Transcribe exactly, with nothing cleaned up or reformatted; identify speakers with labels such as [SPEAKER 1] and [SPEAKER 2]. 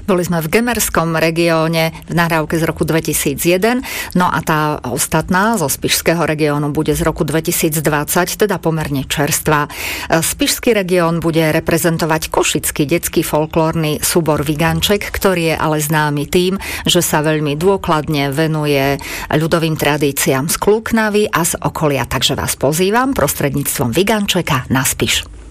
[SPEAKER 1] Boli sme v Gemerskom regióne v nahrávke z roku dvetisícjeden, no a tá ostatná zo Spišského regiónu bude z roku dvetisícdvadsať, teda pomerne čerstvá. Spišský región bude reprezentovať košický detský folklórny súbor Viganček, ktorý je ale známy tým, že sa veľmi dôkladne venuje ľudovým tradíciám z Kluknavy a z okolia. Takže vás pozývam prostredníctvom Vigančeka na Spiš.